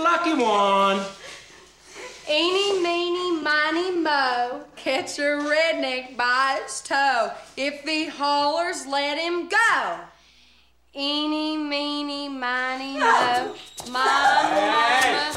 lucky one. Eeny, meeny, miny, mo, catch a redneck by his toe. If he hollers, let him go. Eeny, meeny, miny, mo, my mama